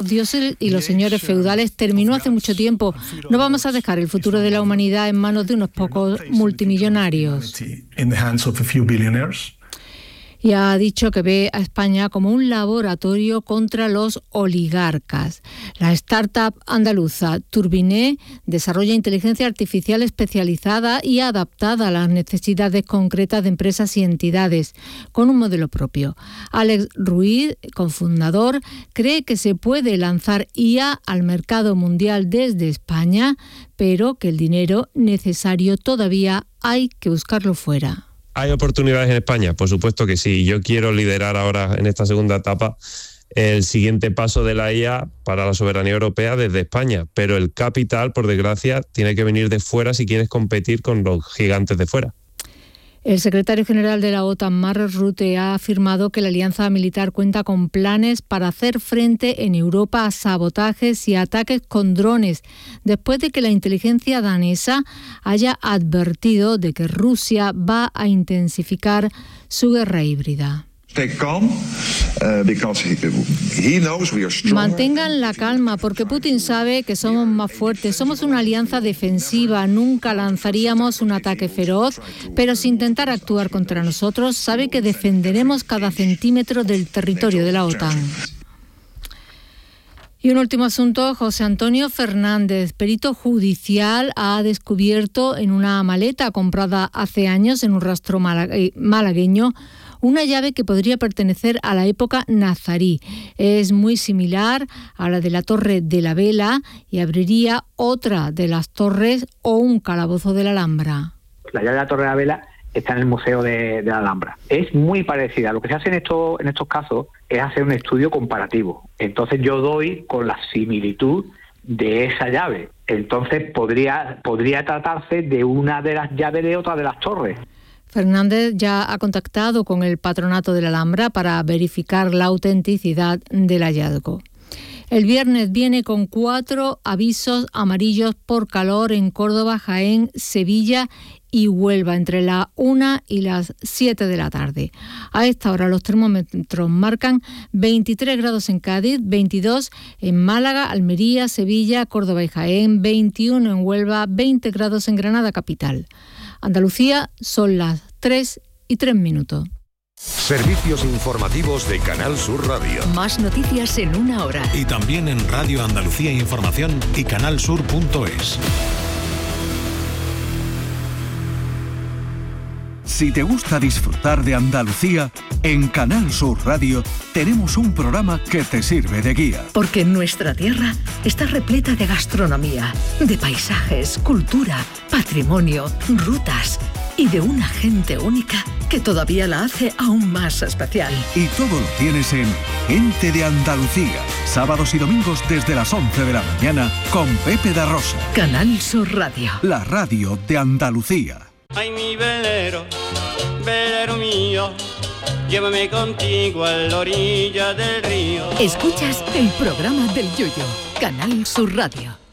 dioses y los señores feudales terminó hace mucho tiempo. No vamos a dejar el futuro de la humanidad en manos de unos pocos multimillonarios. Y ha dicho que ve a España como un laboratorio contra los oligarcas. La startup andaluza Turbiné desarrolla inteligencia artificial especializada y adaptada a las necesidades concretas de empresas y entidades, con un modelo propio. Alex Ruiz, cofundador, cree que se puede lanzar IA al mercado mundial desde España, pero que el dinero necesario todavía hay que buscarlo fuera. ¿Hay oportunidades en España? Por supuesto que sí. Yo quiero liderar ahora en esta segunda etapa el siguiente paso de la IA para la soberanía europea desde España, pero el capital, por desgracia, tiene que venir de fuera si quieres competir con los gigantes de fuera. El secretario general de la OTAN, Mark Rutte, ha afirmado que la alianza militar cuenta con planes para hacer frente en Europa a sabotajes y ataques con drones, después de que la inteligencia danesa haya advertido de que Rusia va a intensificar su guerra híbrida. Mantengan la calma porque Putin sabe que somos más fuertes, somos una alianza defensiva, nunca lanzaríamos un ataque feroz, pero si intentara actuar contra nosotros, sabe que defenderemos cada centímetro del territorio de la OTAN. Y un último asunto, José Antonio Fernández, perito judicial, ha descubierto en una maleta comprada hace años en un rastro malagueño una llave que podría pertenecer a la época nazarí. Es muy similar a la de la Torre de la Vela y abriría otra de las torres o un calabozo de la Alhambra. La llave de la Torre de la Vela está en el Museo de la Alhambra. Es muy parecida. Lo que se hace en estos casos es hacer un estudio comparativo. Entonces yo doy con la similitud de esa llave. Entonces podría tratarse de una de las llaves de otra de las torres. Fernández ya ha contactado con el Patronato de la Alhambra para verificar la autenticidad del hallazgo. El viernes viene con 4 avisos amarillos por calor en Córdoba, Jaén, Sevilla y Huelva entre las 1 y las 7 de la tarde. A esta hora los termómetros marcan 23 grados en Cádiz, 22 en Málaga, Almería, Sevilla, Córdoba y Jaén, 21 en Huelva, 20 grados en Granada capital. Andalucía son las 3:03. Servicios informativos de Canal Sur Radio. Más noticias en una hora. Y también en Radio Andalucía Información y canalsur.es. Si te gusta disfrutar de Andalucía, en Canal Sur Radio tenemos un programa que te sirve de guía. Porque nuestra tierra está repleta de gastronomía, de paisajes, cultura, patrimonio, rutas y de una gente única que todavía la hace aún más especial. Y todo lo tienes en Gente de Andalucía, sábados y domingos desde las 11 de la mañana con Pepe da Rosa. Canal Sur Radio. La radio de Andalucía. Ay, mi velero, velero mío, llévame contigo a la orilla del río. Escuchas el programa del Yoyo, Canal Sur Radio.